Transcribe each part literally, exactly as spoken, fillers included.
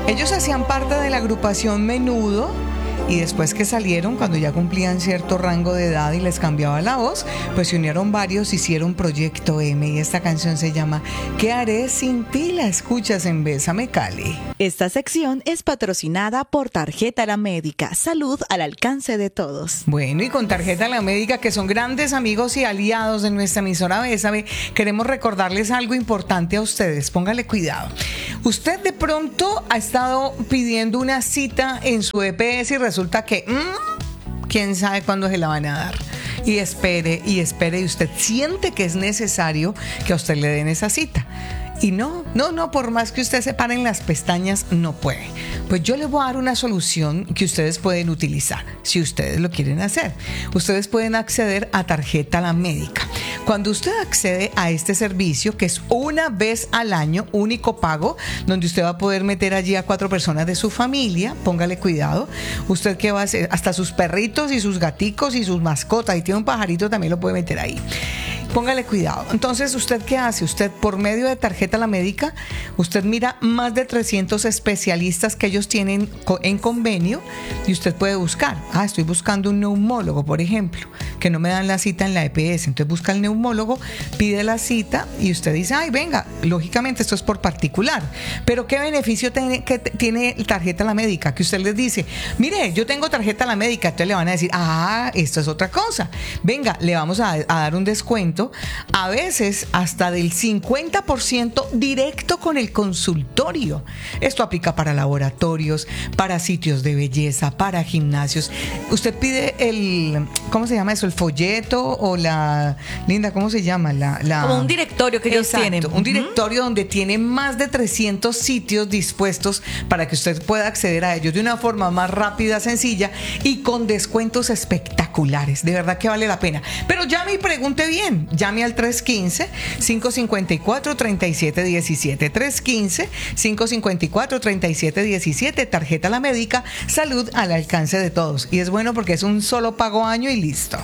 Ellos hacían parte de la agrupación Menudo. Y después que salieron, cuando ya cumplían cierto rango de edad y les cambiaba la voz, pues se unieron varios, hicieron Proyecto M. Y esta canción se llama ¿Qué haré sin ti? La escuchas en Bésame Cali. Esta sección es patrocinada por Tarjeta La Médica. Salud al alcance de todos. Bueno, y con Tarjeta La Médica, que son grandes amigos y aliados de nuestra emisora Bésame, queremos recordarles algo importante a ustedes. Póngale cuidado. Usted de pronto ha estado pidiendo una cita en su E P S y resulta que mmm, quién sabe cuándo se la van a dar. Y espere, y espere, y usted siente que es necesario que a usted le den esa cita. Y no, no, no, por más que usted se pare en las pestañas, no puede. Pues yo les voy a dar una solución que ustedes pueden utilizar, si ustedes lo quieren hacer. Ustedes pueden acceder a Tarjeta La Médica. Cuando usted accede a este servicio, que es una vez al año, único pago, donde usted va a poder meter allí a cuatro personas de su familia, póngale cuidado. Usted qué va a hacer, hasta sus perritos y sus gaticos y sus mascotas, y tiene un pajarito, también lo puede meter ahí. Póngale cuidado. Entonces, ¿usted qué hace? Usted, por medio de Tarjeta La Médica, usted mira más de trescientos especialistas que ellos tienen en convenio y usted puede buscar. Ah, estoy buscando un neumólogo, por ejemplo, que no me dan la cita en la E P S. Entonces busca al neumólogo, pide la cita y usted dice, ay, venga, lógicamente esto es por particular. Pero ¿qué beneficio tiene, que tiene Tarjeta La Médica? Que usted les dice, mire, yo tengo Tarjeta La Médica. Entonces le van a decir, ah, esto es otra cosa. Venga, le vamos a, a dar un descuento, a veces hasta del cincuenta por ciento directo con el consultorio. Esto aplica para laboratorios, para sitios de belleza, para gimnasios. Usted pide el, ¿cómo se llama eso? El folleto o la, Linda, ¿cómo se llama? La, la... Como un directorio que ellos Exacto, tienen. Un directorio uh-huh. donde tiene más de trescientos sitios dispuestos para que usted pueda acceder a ellos de una forma más rápida, sencilla y con descuentos espectaculares. De verdad que vale la pena. Pero llame y pregunte bien. Llame al tres uno cinco, cinco cinco cuatro, tres siete uno siete. tres uno cinco, cinco cinco cuatro, tres siete uno siete. Tarjeta La Médica, salud al alcance de todos. Y es bueno porque es un solo pago año y listo.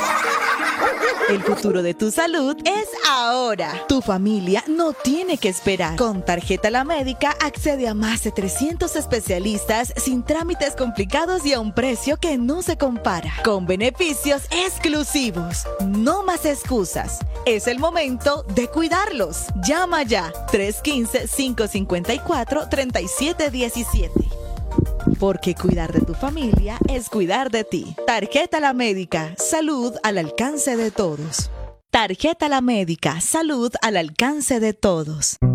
El futuro de tu salud es ahora. Tu familia no tiene que esperar. Con Tarjeta La Médica accede a más de trescientos especialistas sin trámites complicados y a un precio que no se compara. Con beneficios exclusivos. No más excusas. Es el momento de cuidarlos. Llama ya. tres uno cinco, cinco cinco cuatro, tres siete uno siete. Porque cuidar de tu familia es cuidar de ti. Tarjeta La Médica, salud al alcance de todos. Tarjeta La Médica, salud al alcance de todos.